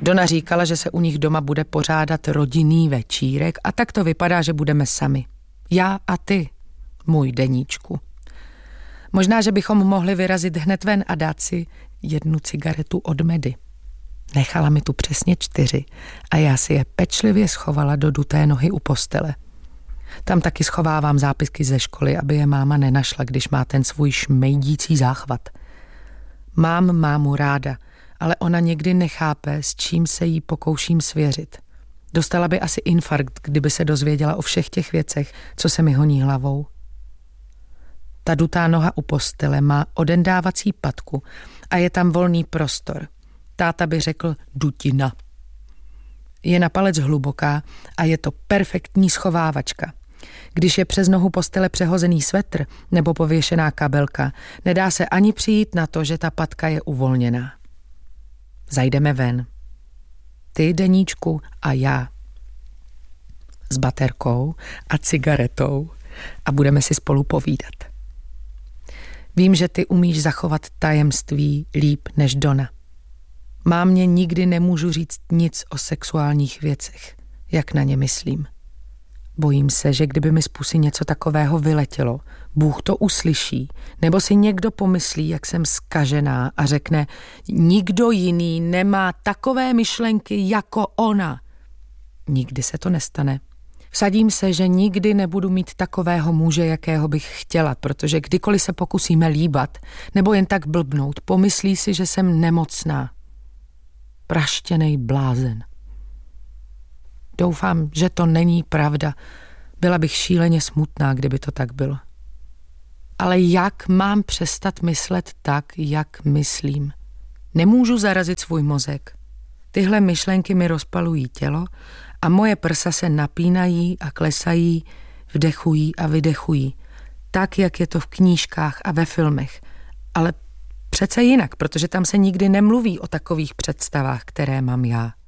Dona říkala, že se u nich doma bude pořádat rodinný večírek a tak to vypadá, že budeme sami. Já a ty, můj deníčku. Možná, že bychom mohli vyrazit hned ven a dát si 1 cigaretu od Medy. Nechala mi tu přesně 4 a já si je pečlivě schovala do duté nohy u postele. Tam taky schovávám zápisky ze školy, aby je máma nenašla, když má ten svůj šmejdící záchvat. Mám mámu ráda, ale ona někdy nechápe, s čím se jí pokouším svěřit. Dostala by asi infarkt, kdyby se dozvěděla o všech těch věcech, co se mi honí hlavou. Ta dutá noha u postele má odendávací patku a je tam volný prostor. Táta by řekl dutina. Je na palec hluboká a je to perfektní schovávačka. Když je přes nohu postele přehozený svetr nebo pověšená kabelka, nedá se ani přijít na to, že ta patka je uvolněná. Zajdeme ven. Ty, deníčku, a já. S baterkou a cigaretou a budeme si spolu povídat. Vím, že ty umíš zachovat tajemství líp než Dona. Mámě nikdy nemůžu říct nic o sexuálních věcech, jak na ně myslím. Bojím se, že kdyby mi z pusy něco takového vyletělo, Bůh to uslyší, nebo si někdo pomyslí, jak jsem zkažená a řekne, nikdo jiný nemá takové myšlenky jako ona. Nikdy se to nestane. Vsadím se, že nikdy nebudu mít takového muže, jakého bych chtěla, protože kdykoliv se pokusíme líbat, nebo jen tak blbnout, pomyslí si, že jsem nemocná. Praštěnej blázen. Doufám, že to není pravda. Byla bych šíleně smutná, kdyby to tak bylo. Ale jak mám přestat myslet tak, jak myslím? Nemůžu zarazit svůj mozek. Tyhle myšlenky mi rozpalují tělo a moje prsa se napínají a klesají, vdechují a vydechují. Tak, jak je to v knížkách a ve filmech. Ale přece jinak, protože tam se nikdy nemluví o takových představách, které mám já.